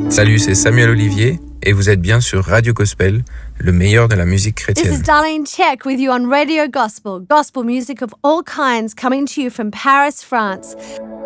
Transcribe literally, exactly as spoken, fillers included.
Salut, c'est Samuel Olivier et vous êtes bien sur Radio Gospel, le meilleur de la musique This chrétienne. is Darlene Check with you on Radio Gospel, gospel music of all kinds coming to you from Paris, France.